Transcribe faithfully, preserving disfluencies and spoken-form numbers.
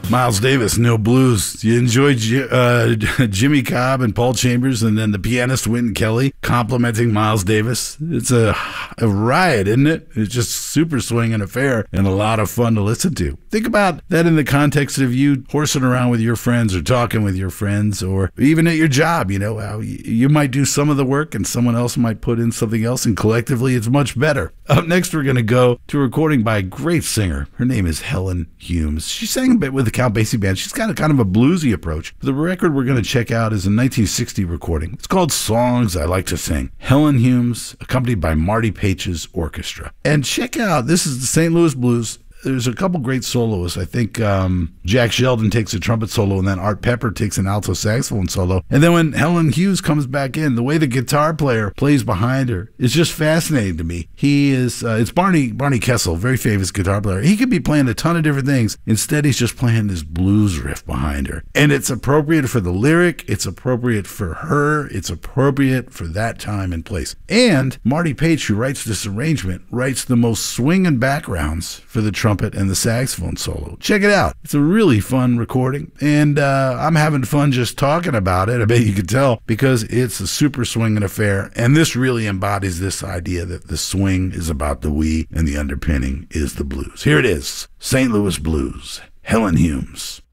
Miles Davis, No Blues. You enjoyed uh, Jimmy Cobb and Paul Chambers, and then the pianist Wynton Kelly complimenting Miles Davis. It's a, a riot, isn't it? It's just super swinging affair and a lot of fun to listen to. Think about that in the context of you horsing around with your friends or talking with your friends, or even at your job. You know, how you might do some of the work and someone else might put in something else, and collectively it's much better. Up next, we're going to go to a recording by a great singer. Her name is Helen Humes. She sang a bit with the Count Basie Band. She's got a kind of a bluesy approach. The record we're going to check out is a nineteen sixty recording. It's called Songs I Like to Sing. Helen Humes, accompanied by Marty Page's orchestra. And check out, this is the Saint Louis Blues. There's a couple great soloists. I think um, Jack Sheldon takes a trumpet solo, and then Art Pepper takes an alto saxophone solo. And then when Helen Humes comes back in, the way the guitar player plays behind her is just fascinating to me. He is, uh, it's Barney Barney Kessel, very famous guitar player. He could be playing a ton of different things. Instead, he's just playing this blues riff behind her. And it's appropriate for the lyric. It's appropriate for her. It's appropriate for that time and place. And Marty Page, who writes this arrangement, writes the most swinging backgrounds for the trumpet and the saxophone solo. Check it out. It's a really fun recording, and uh, I'm having fun just talking about it. I bet you could tell, because it's a super swinging affair, and this really embodies this idea that the swing is about the we and the underpinning is the blues. Here it is, Saint Louis Blues, Helen Humes.